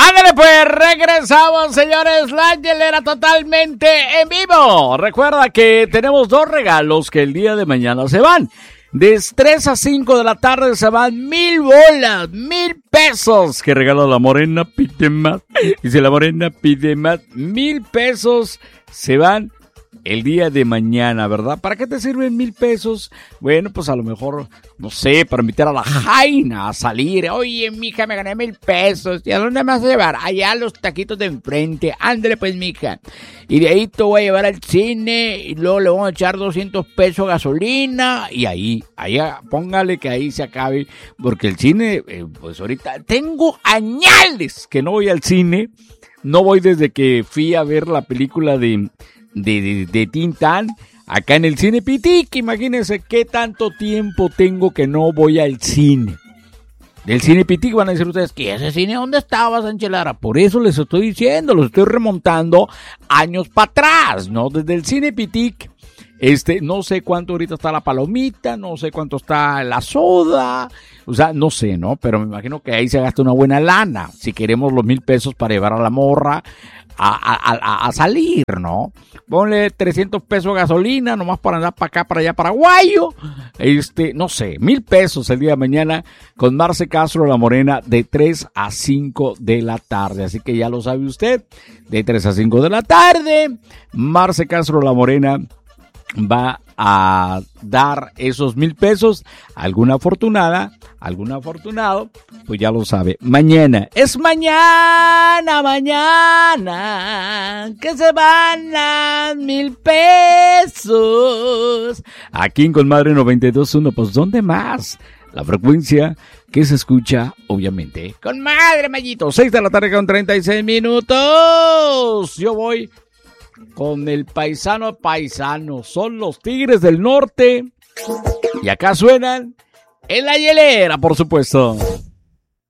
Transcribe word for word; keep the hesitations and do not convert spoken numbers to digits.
Ándale pues, regresamos, señores, la hielera totalmente en vivo. Recuerda que tenemos dos regalos que el día de mañana se van. De tres a cinco de la tarde se van mil bolas, mil pesos que regala la morena pide más. Y si la morena pide más, mil pesos se van el día de mañana, ¿verdad? ¿Para qué te sirven mil pesos? Bueno, pues a lo mejor, no sé, para invitar a la Jaina a salir. Oye, mija, me gané mil pesos. ¿Y a dónde me vas a llevar? Allá a los taquitos de enfrente. Ándale pues, mija. Y de ahí te voy a llevar al cine y luego le vamos a echar doscientos pesos gasolina. Y ahí, allá, póngale que ahí se acabe. Porque el cine, eh, pues ahorita tengo añales que no voy al cine. No voy desde que fui a ver la película de... De, de, de Tintán, acá en el Cine Pitic. Imagínense qué tanto tiempo tengo que no voy al cine. Del Cine Pitic van a decir ustedes, ¿qué ese cine? ¿Dónde estaba, Sánchez Lara? Por eso les estoy diciendo, los estoy remontando años para atrás, ¿no? Desde el Cine Pitic, este, no sé cuánto ahorita está la palomita, no sé cuánto está la soda, o sea, no sé, ¿no? Pero me imagino que ahí se gasta una buena lana, si queremos los mil pesos para llevar a la morra a, a, a, a salir, ¿no? Ponle trescientos pesos de gasolina, nomás para andar para acá, para allá, Paraguayo. Este, no sé, mil pesos el día de mañana con Marce Castro La Morena de tres a cinco de la tarde. Así que ya lo sabe usted, de tres a cinco de la tarde, Marce Castro La Morena va a dar esos mil pesos a alguna afortunada, algún afortunado, pues ya lo sabe. Mañana, es mañana, mañana, que se van las mil pesos. Aquí en Conmadre noventa y dos punto uno, pues ¿dónde más? La frecuencia que se escucha, obviamente, Conmadre, Mayito, seis de la tarde con treinta y seis minutos. Yo voy con el paisano paisano, son los Tigres del Norte. Y acá suenan en la hielera, por supuesto.